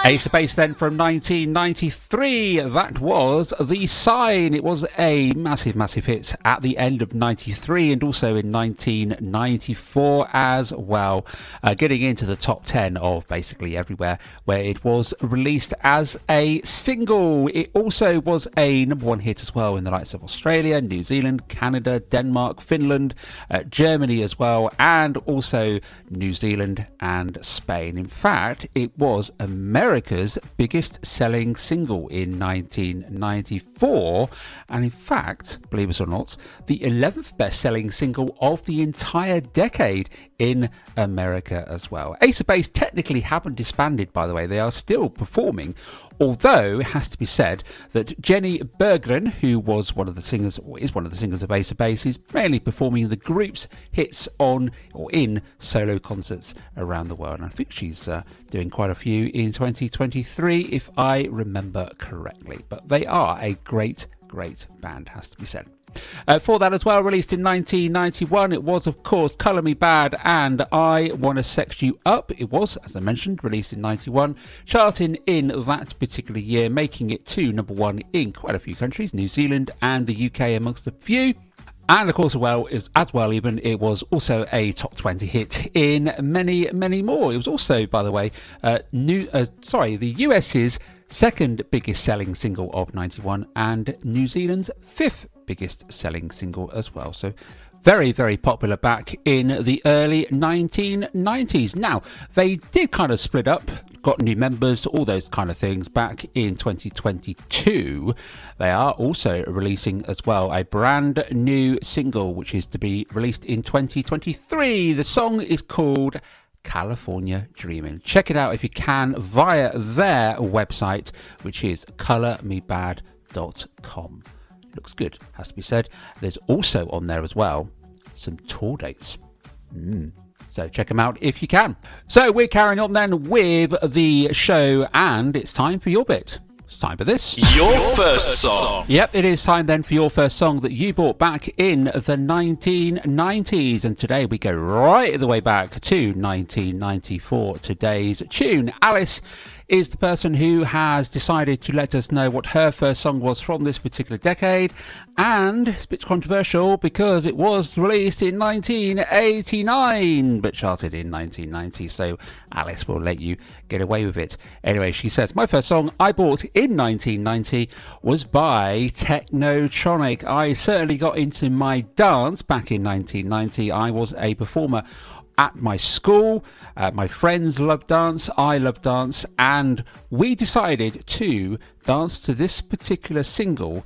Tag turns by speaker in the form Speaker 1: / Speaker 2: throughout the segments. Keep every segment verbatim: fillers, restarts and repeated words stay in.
Speaker 1: Ace of Base then from nineteen ninety-three, that was The Sign. It was a massive, massive hit at the end of ninety-three and also in nineteen ninety-four as well, uh, getting into the top ten of basically everywhere where it was released as a single. It also was a number one hit as well in the likes of Australia, New Zealand, Canada, Denmark, Finland, uh, Germany as well, and also New Zealand and Spain. In fact, it was America America's biggest selling single in nineteen ninety-four, and in fact, believe it or not, the eleventh best selling single of the entire decade in America as well. Ace of Base technically haven't disbanded, by the way. They are still performing, although it has to be said that Jenny Berggren, who was one of the singers, or is one of the singers of Ace of Base, is mainly performing the group's hits on or in solo concerts around the world. And I think she's uh, doing quite a few in twenty twenty-three, if I remember correctly. But they are a great, great band, has to be said. Uh, for that as well, released in nineteen ninety-one, it was of course Colour Me Badd and I Wanna Sex You Up. It was, as I mentioned, released in ninety-one, charting in that particular year, making it to number one in quite a few countries, New Zealand and the U K amongst a few. And of course, well, is as well even, it was also a top twenty hit in many, many more. It was also, by the way, uh, new, uh, sorry, the US's second biggest selling single of ninety-one and New Zealand's fifth biggest selling single as well. So very, very popular back in the early nineteen nineties. Now, they did kind of split up, got new members, all those kind of things back in twenty twenty-two. They are also releasing as well a brand new single, which is to be released in twenty twenty-three. The song is called California Dreamin'. Check it out if you can via their website, which is colour me badd dot com. Looks good, has to be said. There's also on there as well some tour dates. Mm. So check them out if you can. So we're carrying on then with the show, and it's time for your bit. It's time for this.
Speaker 2: Your first song.
Speaker 1: Yep, it is time then for your first song that you bought back in the nineteen nineties. And today we go right the way back to nineteen ninety-four. Today's tune. Alice is the person who has decided to let us know what her first song was from this particular decade. And it's a bit controversial because it was released in nineteen eighty-nine, but charted in nineteen ninety. So Alice will let you get away with it. Anyway, she says, my first song I bought in nineteen ninety was by Technotronic. I certainly got into my dance back in nineteen ninety. I was a performer at my school. Uh, my friends loved dance, I loved dance, and we decided to dance to this particular single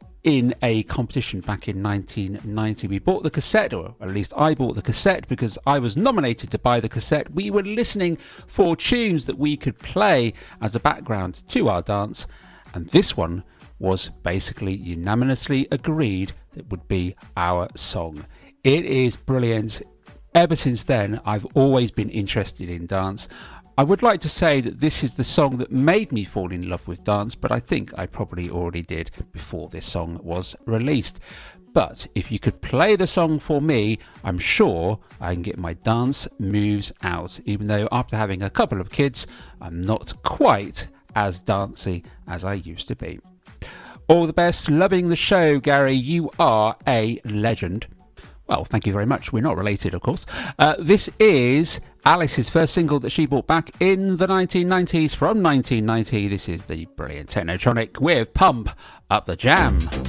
Speaker 1: in a competition back in nineteen ninety. We bought the cassette, or at least I bought the cassette because I was nominated to buy the cassette. We were listening for tunes that we could play as a background to our dance, and this one was basically unanimously agreed that would be our song. It is brilliant. Ever since then, I've always been interested in dance. I would like to say that this is the song that made me fall in love with dance, but I think I probably already did before this song was released. But if you could play the song for me, I'm sure I can get my dance moves out, even though after having a couple of kids, I'm not quite as dancey as I used to be. All the best. Loving the show, Gary. You are a legend. Well, thank you very much. We're not related, of course. Uh, this is Alice's first single that she bought back in the nineteen nineties from nineteen ninety. This is the brilliant Technotronic with Pump Up the Jam.